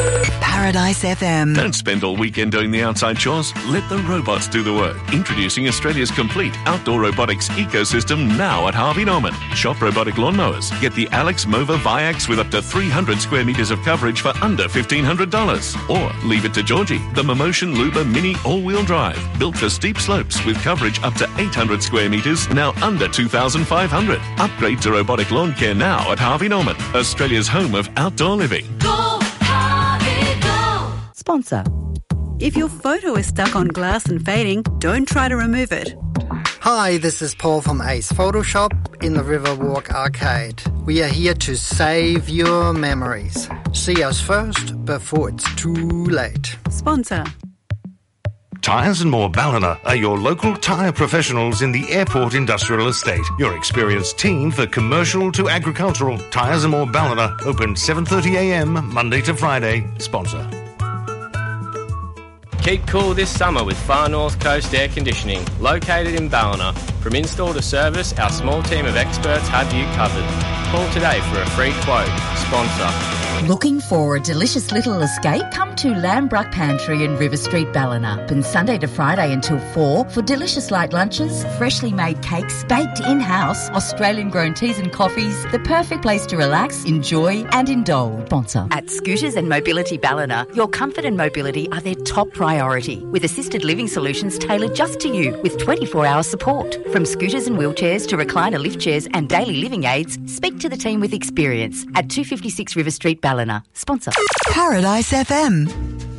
Paradise FM. Don't spend all weekend doing the outside chores. Let the robots do the work. Introducing Australia's complete outdoor robotics ecosystem now at Harvey Norman. Shop robotic lawnmowers. Get the Alex Mova Viax with up to 300 square metres of coverage for under $1,500. Or leave it to Georgie, the Momotion Luba Mini all-wheel drive. Built for steep slopes with coverage up to 800 square metres, now under $2,500. Upgrade to robotic lawn care now at Harvey Norman, Australia's home of outdoor living. Sponsor. If your photo is stuck on glass and fading, don't try to remove it. Hi, this is Paul from Ace Photoshop in the Riverwalk Arcade. We are here to save your memories. See us first before it's too late. Sponsor. Tyres and More Ballina are your local tyre professionals in the Airport Industrial Estate. Your experienced team for commercial to agricultural. Tyres and More Ballina, open 7:30am Monday to Friday. Sponsor. Keep cool this summer with Far North Coast Air Conditioning, located in Ballina. From install to service, our small team of experts have you covered. Call today for a free quote. Sponsor. Looking for a delicious little escape? Come to Lambruck Pantry in River Street, Ballina. Open Sunday to Friday until 4 for delicious light lunches, freshly made cakes, baked in-house, Australian-grown teas and coffees. The perfect place to relax, enjoy and indulge. Sponsor. At Scooters and Mobility Ballina, your comfort and mobility are their top priority, with assisted living solutions tailored just to you with 24-hour support. From scooters and wheelchairs to recliner lift chairs and daily living aids, speak to the team with experience at 256 River Street, Ballina. Sponsor. Paradise FM.